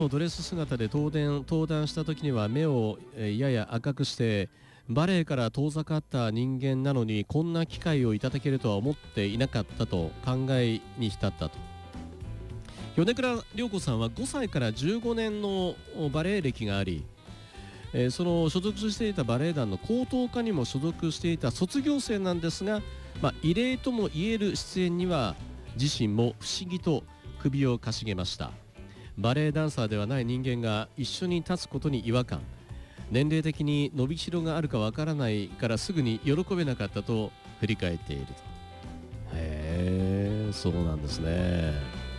ドレス姿で登壇した時には目をやや赤くして、バレエから遠ざかった人間なのにこんな機会をいただけるとは思っていなかったと考えに浸ったと。米倉涼子さんは5歳から15年のバレエ歴があり、その所属していたバレエ団の高等科にも所属していた卒業生なんですが、異例ともいえる出演には自身も不思議と首をかしげました。バレエダンサーではない人間が一緒に立つことに違和感、年齢的に伸びしろがあるかわからないからすぐに喜べなかったと振り返っていると。へー、そうなんですね。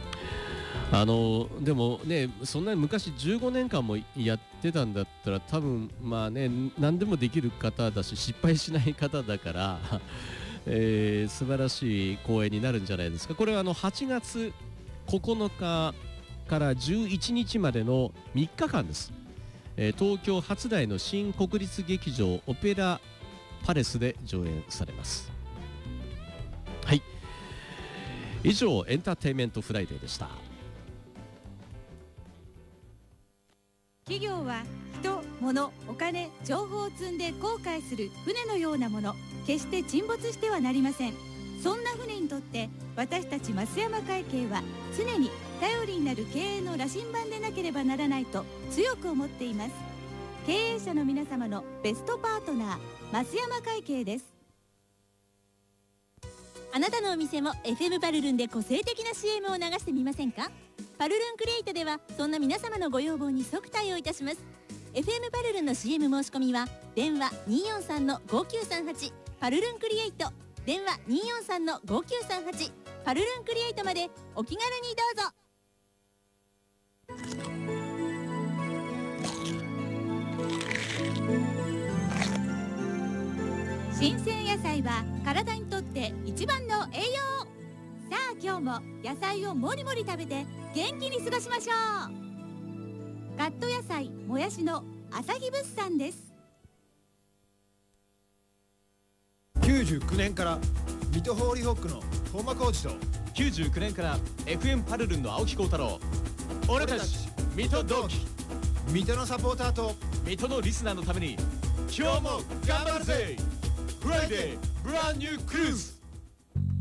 でもね、そんなに昔15年間もやってたんだったら多分何でもできる方だし失敗しない方だから素晴らしい公演になるんじゃないですか。これは8月9日から11日までの3日間です。東京初台の新国立劇場オペラパレスで上演されます。はい、以上エンターテインメントフライデーでした。 企業は人、物、お金、情報を積んで航海する船のようなもの、決して沈没してはなりません。そんな船にとって私たち増山会計は常に頼りになる経営の羅針盤でなければならないと強く思っています。経営者の皆様のベストパートナー、増山会計です。 あなたのお店も FM パルルンで個性的な CM を流してみませんか？パルルンクリエイトではそんな皆様のご要望に即対応いたします。 FM パルルンの CM 申し込みは電話 243-5938 パルルンクリエイト、電話 243-5938 パルルンクリエイトまでお気軽にどうぞ。 新鮮野菜は体にとって一番の栄養。さあ今日も野菜をもりもり食べて元気に過ごしましょう。カット野菜もやしの朝日物産です。 99年から水戸ホーリーホックの本間コーチと 99年から FM パルルンの青木幸太郎、俺たち水戸同期、 水戸のサポーターと水戸のリスナーのために今日も頑張るぜ。フライデーブランニュークルーズ。